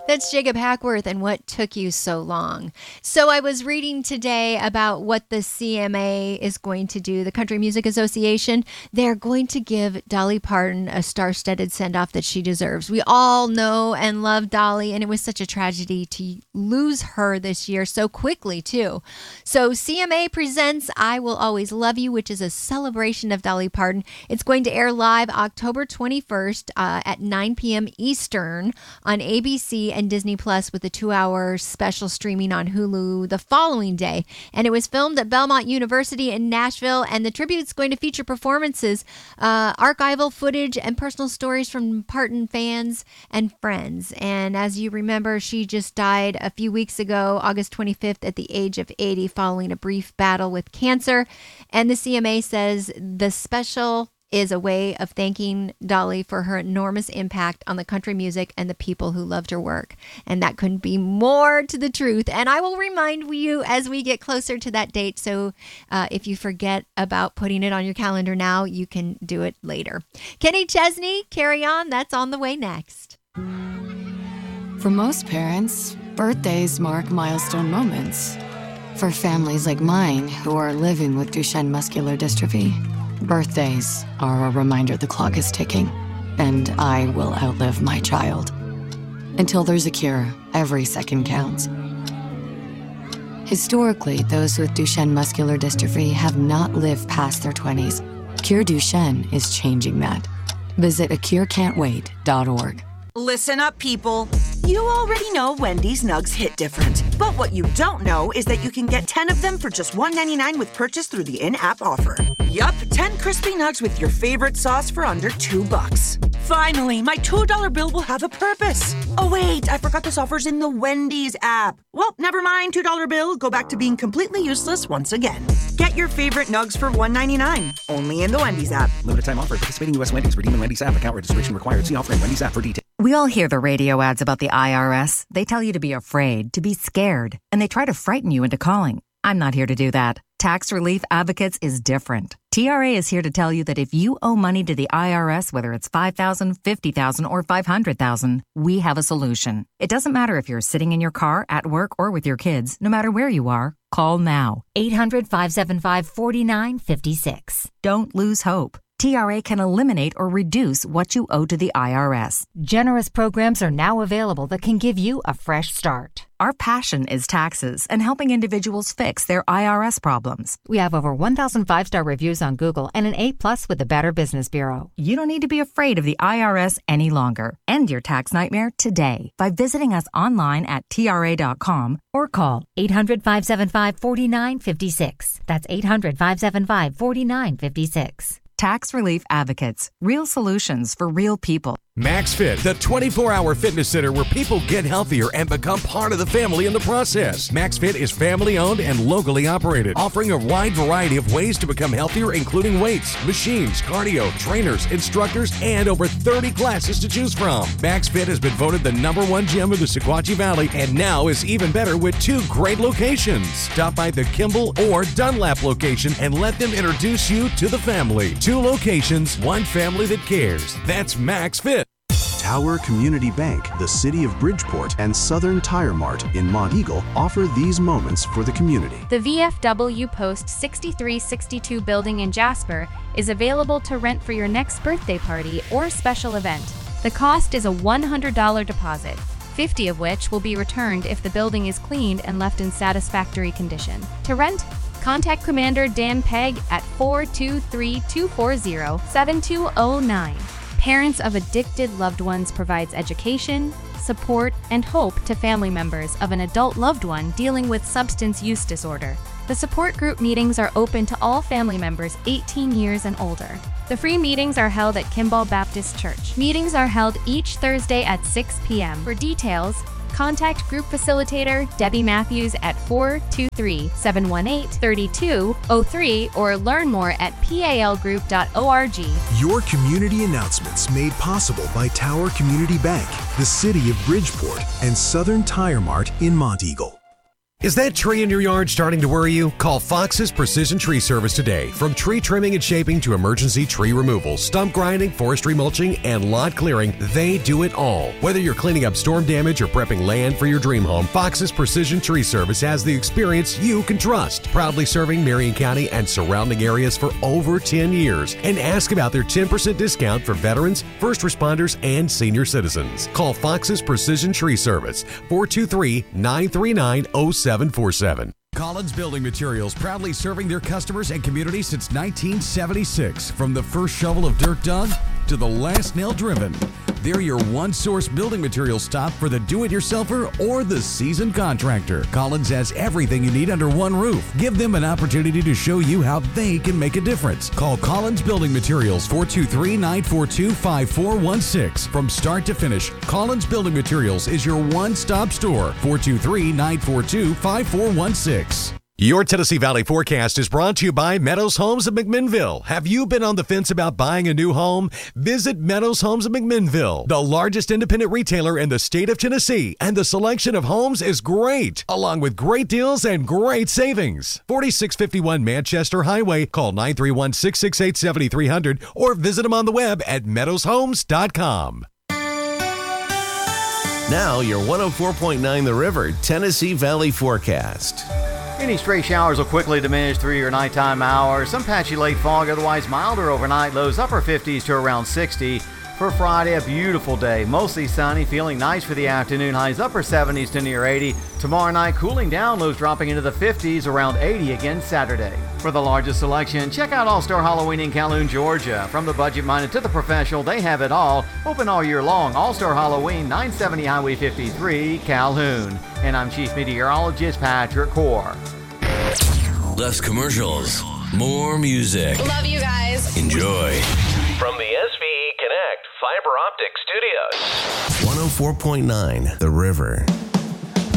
That's Jacob Hackworth and What Took You So Long. So I was reading today about what the CMA is going to do, the Country Music Association. They're going to give Dolly Parton a star-studded send-off that she deserves. We all know and love Dolly, and it was such a tragedy to lose her this year so quickly, too. So CMA presents I Will Always Love You, which is a celebration of Dolly Parton. It's going to air live October 21st at 9 p.m. Eastern on ABC and Disney Plus, with a 2-hour special streaming on Hulu the following day. And it was filmed at Belmont University in Nashville, and the tribute's going to feature performances, archival footage, and personal stories from Parton fans and friends. And as you remember, she just died a few weeks ago, August 25th, at the age of 80, following a brief battle with cancer. And the CMA says the special is a way of thanking Dolly for her enormous impact on the country music and the people who loved her work. And that couldn't be more to the truth. And I will remind you as we get closer to that date. So if you forget about putting it on your calendar now, you can do it later. Kenny Chesney, Carry On. That's on the way next. For most parents, birthdays mark milestone moments. For families like mine who are living with Duchenne muscular dystrophy, birthdays are a reminder the clock is ticking, and I will outlive my child. Until there's a cure, every second counts. Historically, those with Duchenne muscular dystrophy have not lived past their 20s. Cure Duchenne is changing that. Visit acurecan'twait.org. Listen up, people. You already know Wendy's Nugs hit different. But what you don't know is that you can get 10 of them for just $1.99 with purchase through the in-app offer. Yup, 10 crispy nugs with your favorite sauce for under $2. Finally, my $2 bill will have a purpose. Oh wait, I forgot this offer's in the Wendy's app. Well, never mind, $2 bill. Go back to being completely useless once again. Get your favorite nugs for $1.99. Only in the Wendy's app. Limited time offer. Participating U.S. Wendy's. Redeem in Wendy's app. Account registration required. See offer in Wendy's app for details. We all hear the radio ads about the IRS. They tell you to be afraid, to be scared, and they try to frighten you into calling. I'm not here to do that. Tax Relief Advocates is different. TRA is here to tell you that if you owe money to the IRS, whether it's $5,000, $50,000, or $500,000, we have a solution. It doesn't matter if you're sitting in your car, at work, or with your kids. No matter where you are, call now. 800-575-4956. Don't lose hope. TRA can eliminate or reduce what you owe to the IRS. Generous programs are now available that can give you a fresh start. Our passion is taxes and helping individuals fix their IRS problems. We have over 1,000 5-star reviews on Google and an A+ with the Better Business Bureau. You don't need to be afraid of the IRS any longer. End your tax nightmare today by visiting us online at TRA.com or call 800-575-4956. That's 800-575-4956. Tax Relief Advocates. Real solutions for real people. MaxFit, the 24-hour fitness center where people get healthier and become part of the family in the process. MaxFit is family-owned and locally operated, offering a wide variety of ways to become healthier, including weights, machines, cardio, trainers, instructors, and over 30 classes to choose from. MaxFit has been voted the #1 gym of the Sequatchie Valley and now is even better with 2 great locations. Stop by the Kimball or Dunlap location and let them introduce you to the family. 2 locations, 1 family that cares. That's MaxFit. Tower Community Bank, the City of Bridgeport, and Southern Tire Mart in Monteagle offer these moments for the community. The VFW Post 6362 building in Jasper is available to rent for your next birthday party or special event. The cost is a $100 deposit, $50 of which will be returned if the building is cleaned and left in satisfactory condition. To rent, contact Commander Dan Pegg at 423-240-7209. Parents of Addicted Loved Ones provides education, support, and hope to family members of an adult loved one dealing with substance use disorder. The support group meetings are open to all family members 18 years and older. The free meetings are held at Kimball Baptist Church. Meetings are held each Thursday at 6 p.m. For details, contact Group Facilitator Debbie Matthews at 423-718-3203 or learn more at palgroup.org. Your community announcements made possible by Tower Community Bank, the City of Bridgeport, and Southern Tire Mart in Monteagle. Is that tree in your yard starting to worry you? Call Fox's Precision Tree Service today. From tree trimming and shaping to emergency tree removal, stump grinding, forestry mulching, and lot clearing, they do it all. Whether you're cleaning up storm damage or prepping land for your dream home, Fox's Precision Tree Service has the experience you can trust. Proudly serving Marion County and surrounding areas for over 10 years. And ask about their 10% discount for veterans, first responders, and senior citizens. Call Fox's Precision Tree Service, 423-939-0747. Collins Building Materials, proudly serving their customers and community since 1976. From the first shovel of dirt dug to the last nail driven, they're your one-source building materials stop for the do-it-yourselfer or the seasoned contractor. Collins has everything you need under one roof. Give them an opportunity to show you how they can make a difference. Call Collins Building Materials, 423-942-5416. From start to finish, Collins Building Materials is your one-stop store, 423-942-5416. Your Tennessee Valley forecast is brought to you by Meadows Homes of McMinnville. Have you been on the fence about buying a new home? Visit Meadows Homes of McMinnville, the largest independent retailer in the state of Tennessee, and the selection of homes is great, along with great deals and great savings. 4651 Manchester Highway. Call 931-668-7300 or visit them on the web at meadowshomes.com. Now your 104.9 The River Tennessee Valley forecast. Any stray showers will quickly diminish through your nighttime hours. Some patchy late fog, otherwise milder overnight. Lows upper 50s to around 60. For Friday, a beautiful day. Mostly sunny, feeling nice for the afternoon. Highs upper 70s to near 80. Tomorrow night, cooling down. Lows dropping into the 50s, around 80 again Saturday. For the largest selection, check out All-Star Halloween in Calhoun, Georgia. From the budget-minded to the professional, they have it all. Open all year long. All-Star Halloween, 970 Highway 53, Calhoun. And I'm Chief Meteorologist Patrick Core. Less commercials, more music. Love you guys. Enjoy. From the SVE Connect Fiber Optic Studios. 104.9 The River.